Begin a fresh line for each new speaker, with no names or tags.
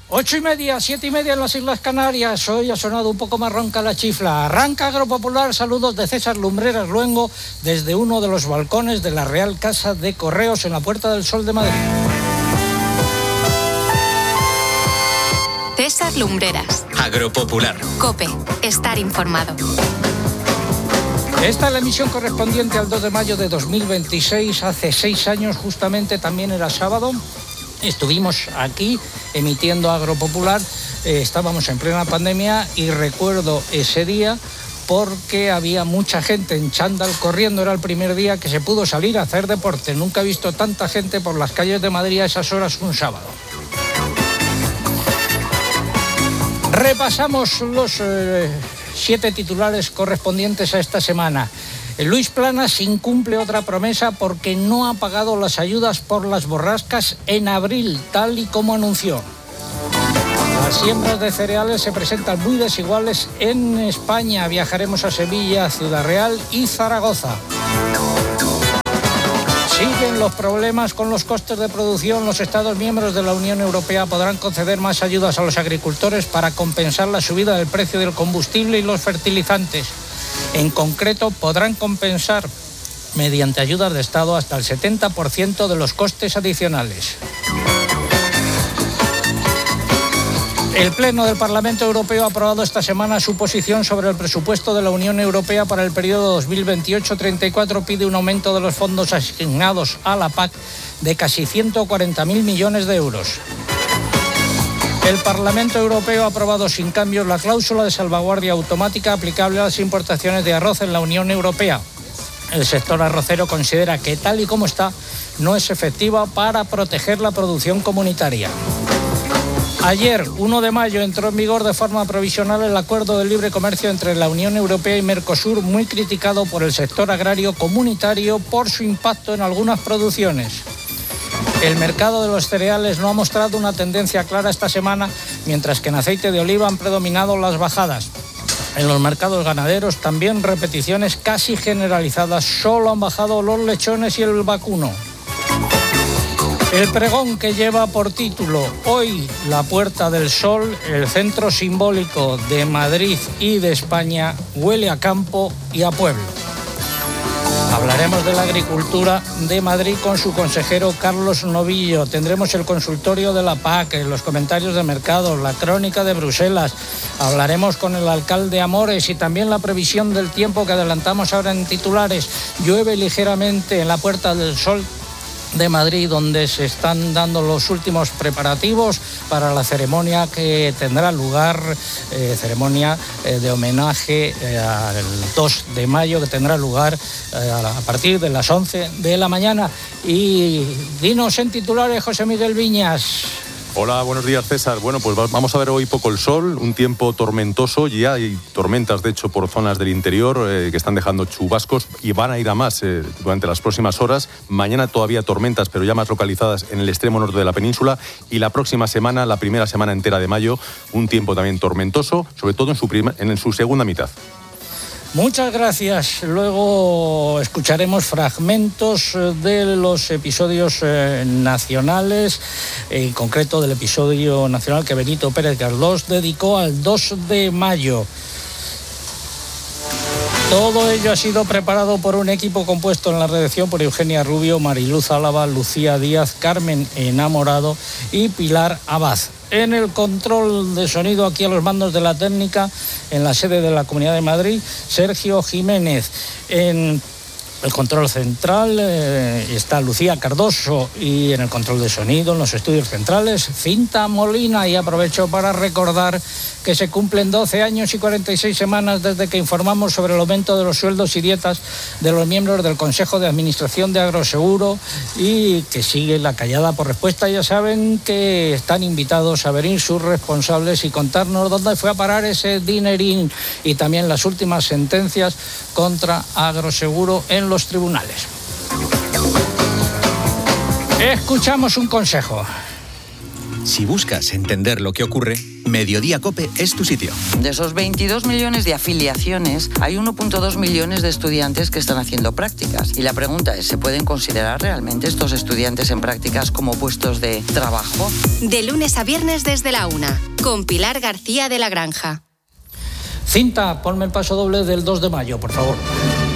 8:30, 7:30 en las Islas Canarias. Hoy ha sonado un poco más ronca la chifla. Arranca Agropopular. Saludos de César Lumbreras Luengo desde uno de los balcones de la Real Casa de Correos en la Puerta del Sol de Madrid.
César Lumbreras.
Agropopular.
COPE. Estar informado.
Esta es la emisión correspondiente al 2 de mayo de 2026. Hace 6 años justamente, también era sábado. Estuvimos aquí emitiendo Agropopular, estábamos en plena pandemia y recuerdo ese día porque había mucha gente en chándal corriendo, era el primer día que se pudo salir a hacer deporte. Nunca he visto tanta gente por las calles de Madrid a esas horas un sábado. Repasamos los 7 titulares correspondientes a esta semana. Luis Planas incumple otra promesa porque no ha pagado las ayudas por las borrascas en abril, tal y como anunció. Las siembras de cereales se presentan muy desiguales en España. Viajaremos a Sevilla, Ciudad Real y Zaragoza. Siguen los problemas con los costes de producción. Los Estados miembros de la Unión Europea podrán conceder más ayudas a los agricultores para compensar la subida del precio del combustible y los fertilizantes. En concreto, podrán compensar mediante ayudas de Estado hasta el 70% de los costes adicionales. El Pleno del Parlamento Europeo ha aprobado esta semana su posición sobre el presupuesto de la Unión Europea para el periodo 2028-34. Pide un aumento de los fondos asignados a la PAC de casi 140.000 millones de euros. El Parlamento Europeo ha aprobado sin cambios la cláusula de salvaguardia automática aplicable a las importaciones de arroz en la Unión Europea. El sector arrocero considera que tal y como está, no es efectiva para proteger la producción comunitaria. Ayer, 1 de mayo, entró en vigor de forma provisional el acuerdo de libre comercio entre la Unión Europea y Mercosur, muy criticado por el sector agrario comunitario por su impacto en algunas producciones. El mercado de los cereales no ha mostrado una tendencia clara esta semana, mientras que en aceite de oliva han predominado las bajadas. En los mercados ganaderos también repeticiones casi generalizadas. Solo han bajado los lechones y el vacuno. El pregón que lleva por título Hoy la Puerta del Sol, el centro simbólico de Madrid y de España, huele a campo y a pueblo. Hablaremos de la agricultura de Madrid con su consejero Carlos Novillo. Tendremos el consultorio de la PAC, los comentarios de mercado, la crónica de Bruselas. Hablaremos con el alcalde Amores y también la previsión del tiempo que adelantamos ahora en titulares. Llueve ligeramente en la Puerta del Sol de Madrid, donde se están dando los últimos preparativos para la ceremonia que tendrá lugar, ceremonia de homenaje al 2 de mayo, que tendrá lugar a partir de las 11 de la mañana. Y dinos en titulares, José Miguel Viñas.
Hola, buenos días, César. Bueno, pues vamos a ver hoy poco el sol, un tiempo tormentoso. Ya hay tormentas, de hecho, por zonas del interior que están dejando chubascos y van a ir a más durante las próximas horas. Mañana todavía tormentas, pero ya más localizadas en el extremo norte de la península. Y la próxima semana, la primera semana entera de mayo, un tiempo también tormentoso, sobre todo en su segunda mitad.
Muchas gracias. Luego escucharemos fragmentos de los episodios nacionales, en concreto del episodio nacional que Benito Pérez Galdós dedicó al 2 de mayo. Todo ello ha sido preparado por un equipo compuesto en la redacción por Eugenia Rubio, Mariluz Álava, Lucía Díaz, Carmen Enamorado y Pilar Abad. En el control de sonido, aquí a los mandos de la técnica, en la sede de la Comunidad de Madrid, Sergio Jiménez. En el control central está Lucía Cardoso y en el control de sonido, en los estudios centrales, Cinta Molina. Y aprovecho para recordar que se cumplen 12 años y 46 semanas desde que informamos sobre el aumento de los sueldos y dietas de los miembros del Consejo de Administración de Agroseguro y que sigue la callada por respuesta. Ya saben que están invitados a venir sus responsables y contarnos dónde fue a parar ese dinerín y también las últimas sentencias contra Agroseguro en los tribunales. Escuchamos un consejo.
Si buscas entender lo que ocurre, Mediodía COPE es tu sitio.
De esos 22 millones de afiliaciones, hay 1,2 millones de estudiantes que están haciendo prácticas. Y la pregunta es, ¿se pueden considerar realmente estos estudiantes en prácticas como puestos de trabajo?
De lunes a viernes desde la 1, con Pilar García de la Granja.
Cinta, ponme el paso doble del 2 de mayo, por favor.